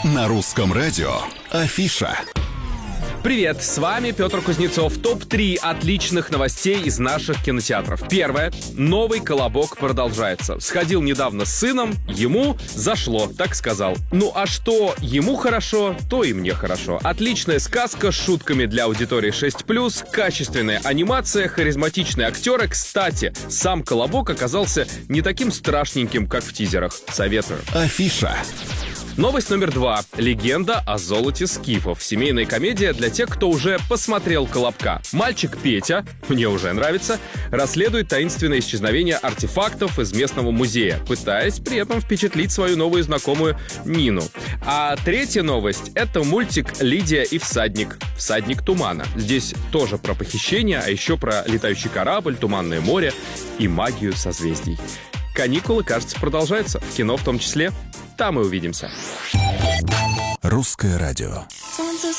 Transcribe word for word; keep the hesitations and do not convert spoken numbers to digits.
На русском радио Афиша. Привет, с вами Петр Кузнецов. топ три отличных новостей из наших кинотеатров. Первое. Новый «Колобок» продолжается. Сходил недавно с сыном, ему зашло, так сказал. Ну а что ему хорошо, то и мне хорошо. Отличная сказка с шутками для аудитории шесть плюс, качественная анимация, харизматичные актеры. Кстати, сам «Колобок» оказался не таким страшненьким, как в тизерах. Советую. Афиша. Новость номер два. Легенда о золоте скифов. Семейная комедия для тех, кто уже посмотрел «Колобка». Мальчик Петя, мне уже нравится, расследует таинственное исчезновение артефактов из местного музея, пытаясь при этом впечатлить свою новую знакомую Нину. А третья новость — это мультик «Лидия и всадник». «Всадник тумана». Здесь тоже про похищение, а еще про летающий корабль, туманное море и магию созвездий. Каникулы, кажется, продолжаются. В кино в том числе. Там и увидимся. Русское радио. Солнце